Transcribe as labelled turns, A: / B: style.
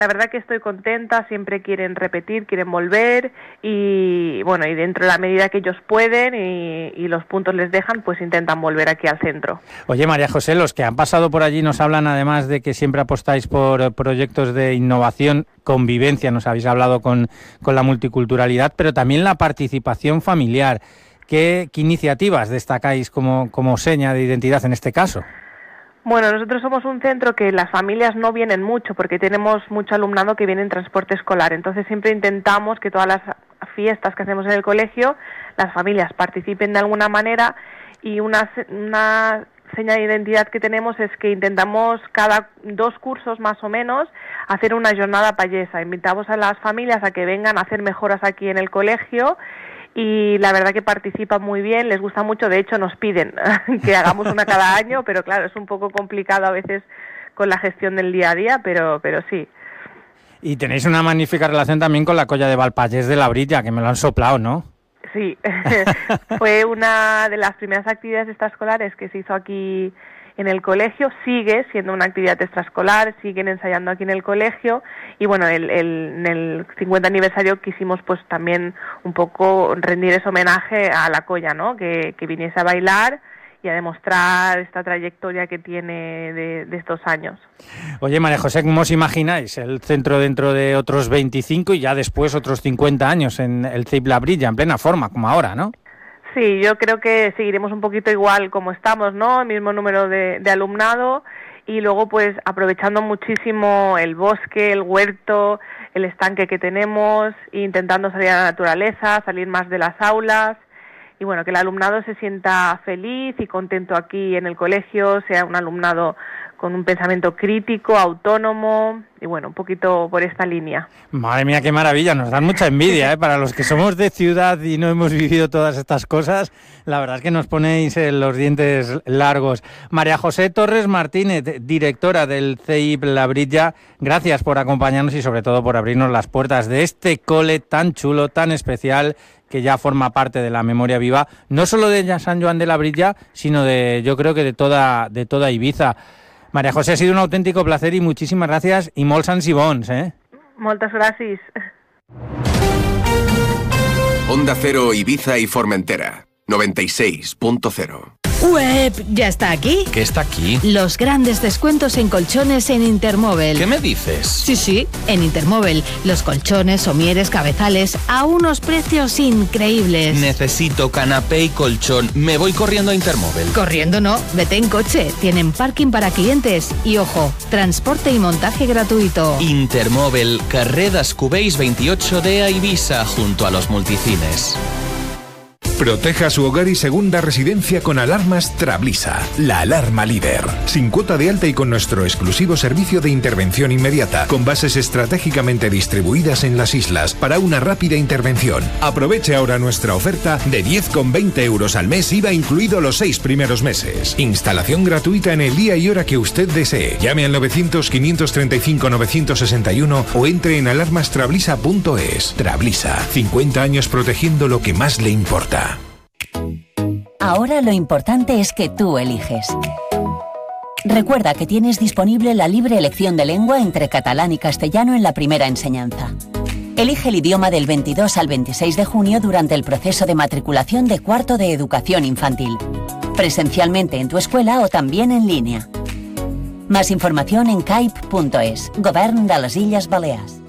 A: La verdad que estoy contenta, siempre quieren repetir, quieren volver y bueno, y dentro de la medida que ellos pueden y los puntos les dejan, pues intentan volver aquí al centro.
B: Oye, María José, los que han pasado por allí nos hablan además de que siempre apostáis por proyectos de innovación, convivencia, nos habéis hablado con la multiculturalidad, pero también la participación familiar. ¿Qué iniciativas destacáis como seña de identidad en este caso?
A: Bueno, nosotros somos un centro que las familias no vienen mucho porque tenemos mucho alumnado que viene en transporte escolar, entonces siempre intentamos que todas las fiestas que hacemos en el colegio, las familias participen de alguna manera y una seña de identidad que tenemos es que intentamos cada 2 cursos más o menos hacer una jornada payesa, invitamos a las familias a que vengan a hacer mejoras aquí en el colegio y la verdad que participan muy bien, les gusta mucho, de hecho nos piden que hagamos una cada año, pero claro, es un poco complicado a veces con la gestión del día a día, pero sí.
B: Y tenéis una magnífica relación también con la Colla de Valpallés de la Brilla, que me lo han soplado, ¿no?
A: Sí, fue una de las primeras actividades extraescolares que se hizo aquí en el colegio, sigue siendo una actividad extraescolar, siguen ensayando aquí en el colegio y bueno, en el 50 aniversario quisimos pues también un poco rendir ese homenaje a la Colla, ¿no? Que viniese a bailar y a demostrar esta trayectoria que tiene de estos años.
B: Oye, María José, ¿cómo os imagináis el centro dentro de otros 25 y ya después otros 50 años en el CEIP La Brilla, en plena forma, como ahora, ¿no?
A: Sí, yo creo que seguiremos un poquito igual como estamos, ¿no? El mismo número de alumnado y luego pues aprovechando muchísimo el bosque, el huerto, el estanque que tenemos, intentando salir a la naturaleza, salir más de las aulas y bueno, que el alumnado se sienta feliz y contento aquí en el colegio, sea un alumnado con un pensamiento crítico, autónomo y bueno, un poquito por esta línea.
B: Madre mía, qué maravilla, nos dan mucha envidia, ¿eh? Para los que somos de ciudad y no hemos vivido todas estas cosas, la verdad es que nos ponéis los dientes largos. María José Torres Martínez, directora del CEIP La Brilla, gracias por acompañarnos y sobre todo por abrirnos las puertas de este cole tan chulo, tan especial, que ya forma parte de la memoria viva, no solo de San Joan de la Brilla, sino de, yo creo que de toda Ibiza. María José, ha sido un auténtico placer y muchísimas gracias i molts anys i bons, eh?
A: Moltes gràcies.
C: Onda Cero Ibiza y Formentera, 96.0.
D: ¡Web! ¿Ya está aquí?
E: ¿Qué está aquí?
D: Los grandes descuentos en colchones en Intermóvil.
E: ¿Qué me dices?
D: Sí, en Intermóvil. Los colchones, somieres, cabezales a unos precios increíbles.
E: Necesito canapé y colchón. Me voy corriendo a Intermóvil.
D: Corriendo no, vete en coche. Tienen parking para clientes y, ojo, transporte y montaje gratuito.
E: Intermóvil, carrer Descubells 28D a Ibiza, junto a los multicines.
F: Proteja su hogar y segunda residencia con alarmas Trablisa, la alarma líder. Sin cuota de alta y con nuestro exclusivo servicio de intervención inmediata, con bases estratégicamente distribuidas en las islas para una rápida intervención. Aproveche ahora nuestra oferta de 10,20 euros al mes, IVA incluido los 6 primeros meses. Instalación gratuita en el día y hora que usted desee. Llame al 900-535-961 o entre en alarmastrablisa.es. Trablisa, 50 años protegiendo lo que más le importa.
G: Ahora lo importante es que tú eliges. Recuerda que tienes disponible la libre elección de lengua entre catalán y castellano en la primera enseñanza. Elige el idioma del 22 al 26 de junio durante el proceso de matriculación de cuarto de educación infantil, presencialmente en tu escuela o también en línea. Más información en caip.es, Govern de les Illes Balears.